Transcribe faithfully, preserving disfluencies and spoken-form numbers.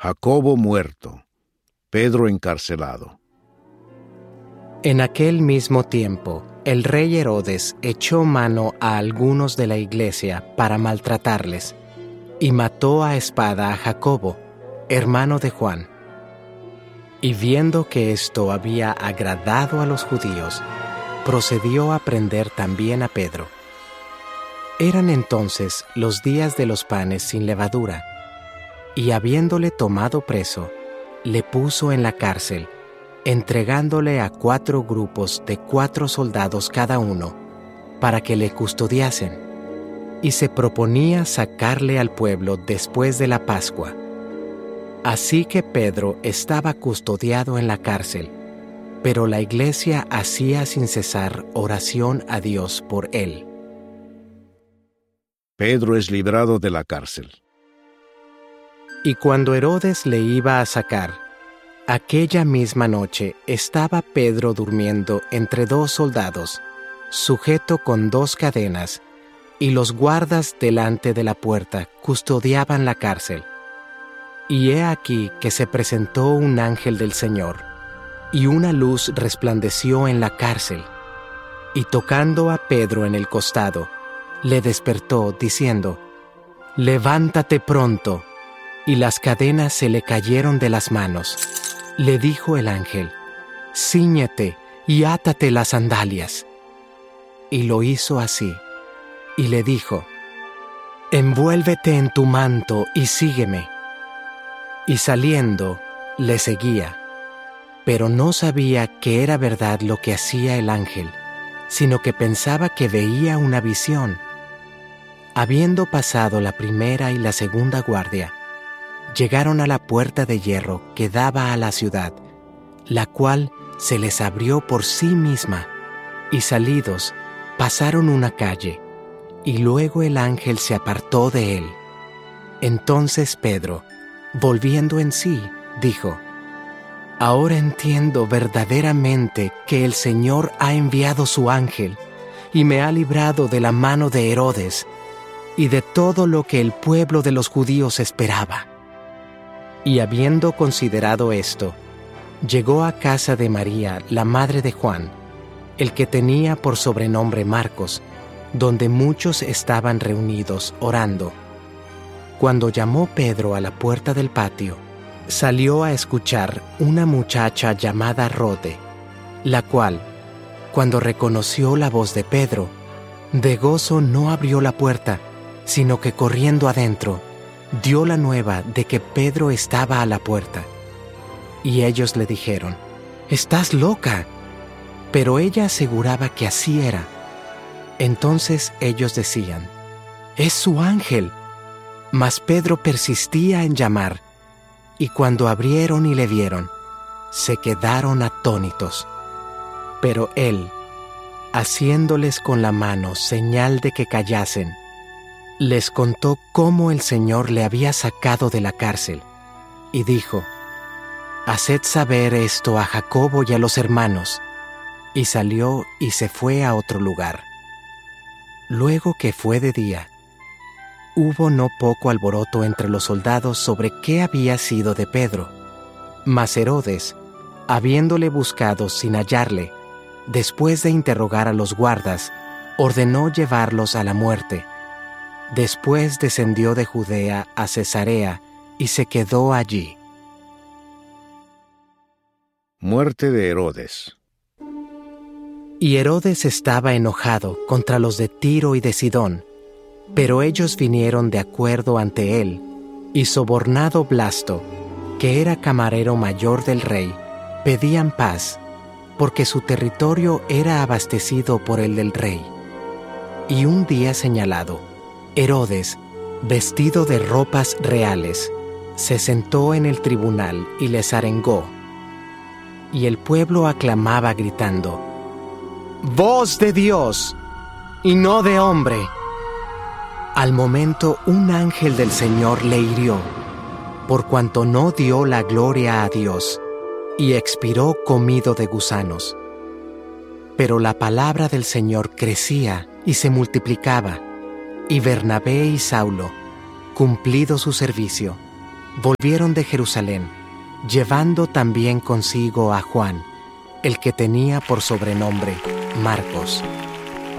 Jacobo muerto, Pedro encarcelado. En aquel mismo tiempo, el rey Herodes echó mano a algunos de la iglesia para maltratarles, y mató a espada a Jacobo, hermano de Juan. Y viendo que esto había agradado a los judíos, procedió a prender también a Pedro. Eran entonces los días de los panes sin levadura, y habiéndole tomado preso, le puso en la cárcel, entregándole a cuatro grupos de cuatro soldados cada uno, para que le custodiasen, y se proponía sacarle al pueblo después de la Pascua. Así que Pedro estaba custodiado en la cárcel, pero la iglesia hacía sin cesar oración a Dios por él. Pedro es librado de la cárcel. Y cuando Herodes le iba a sacar, aquella misma noche estaba Pedro durmiendo entre dos soldados, sujeto con dos cadenas, y los guardas delante de la puerta custodiaban la cárcel. Y he aquí que se presentó un ángel del Señor, y una luz resplandeció en la cárcel, y tocando a Pedro en el costado, le despertó, diciendo: «Levántate pronto». Y las cadenas se le cayeron de las manos. Le dijo el ángel: «Cíñete y átate las sandalias». Y lo hizo así, y le dijo: «Envuélvete en tu manto y sígueme». Y saliendo, le seguía, pero no sabía que era verdad lo que hacía el ángel, sino que pensaba que veía una visión. Habiendo pasado la primera y la segunda guardia, llegaron a la puerta de hierro que daba a la ciudad, la cual se les abrió por sí misma, y salidos, pasaron una calle, y luego el ángel se apartó de él. Entonces Pedro, volviendo en sí, dijo: «Ahora entiendo verdaderamente que el Señor ha enviado su ángel, y me ha librado de la mano de Herodes, y de todo lo que el pueblo de los judíos esperaba». Y habiendo considerado esto, llegó a casa de María, la madre de Juan, el que tenía por sobrenombre Marcos, donde muchos estaban reunidos orando. Cuando llamó Pedro a la puerta del patio, salió a escuchar una muchacha llamada Rode, la cual, cuando reconoció la voz de Pedro, de gozo no abrió la puerta, sino que corriendo adentro, dio la nueva de que Pedro estaba a la puerta. Y ellos le dijeron: «¡Estás loca!». Pero ella aseguraba que así era. Entonces ellos decían: «Es su ángel». Mas Pedro persistía en llamar, y cuando abrieron y le vieron, se quedaron atónitos. Pero él, haciéndoles con la mano señal de que callasen, les contó cómo el Señor le había sacado de la cárcel, y dijo: «Haced saber esto a Jacobo y a los hermanos». Y salió y se fue a otro lugar. Luego que fue de día, hubo no poco alboroto entre los soldados sobre qué había sido de Pedro. Mas Herodes, habiéndole buscado sin hallarle, después de interrogar a los guardas, ordenó llevarlos a la muerte. Después descendió de Judea a Cesarea y se quedó allí. Muerte de Herodes. Y Herodes estaba enojado contra los de Tiro y de Sidón, pero ellos vinieron de acuerdo ante él, y sobornado Blasto, que era camarero mayor del rey, pedían paz, porque su territorio era abastecido por el del rey. Y un día señalado, Herodes, vestido de ropas reales, se sentó en el tribunal y les arengó. Y el pueblo aclamaba gritando: «¡Voz de Dios, y no de hombre!». Al momento un ángel del Señor le hirió, por cuanto no dio la gloria a Dios, y expiró comido de gusanos. Pero la palabra del Señor crecía y se multiplicaba, y Bernabé y Saulo, cumplido su servicio, volvieron de Jerusalén, llevando también consigo a Juan, el que tenía por sobrenombre Marcos.